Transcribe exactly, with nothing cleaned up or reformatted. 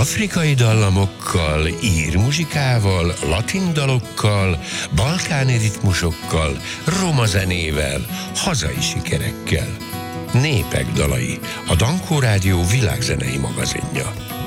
Afrikai dallamokkal, ír muzsikával, latin dalokkal, balkáni ritmusokkal, roma zenével, hazai sikerekkel. Népek dalai, a Dankó Rádió világzenei magazinja.